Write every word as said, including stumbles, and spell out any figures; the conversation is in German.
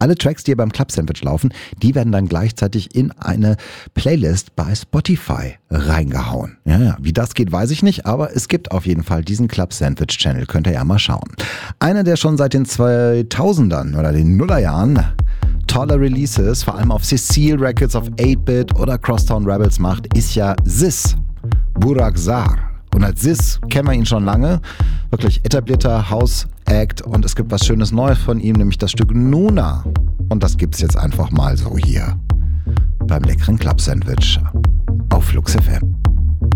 Alle Tracks, die hier beim Club Sandwich laufen, die werden dann gleichzeitig in eine Playlist bei Spotify reingehauen. Ja, ja, wie das geht, weiß ich nicht, aber es gibt auf jeden Fall diesen Club Sandwich Channel, könnt ihr ja mal schauen. Einer, der schon seit den zweitausendern oder den Nullerjahren tolle Releases, vor allem auf Cecile Records, auf acht-Bit oder Crosstown Rebels macht, ist ja Sis, Burak Zar. Und als Sis kennen wir ihn schon lange, wirklich etablierter House-Act, und es gibt was Schönes Neues von ihm, nämlich das Stück Nuna. Und das gibt's jetzt einfach mal so hier beim leckeren Club Sandwich auf Flux F M.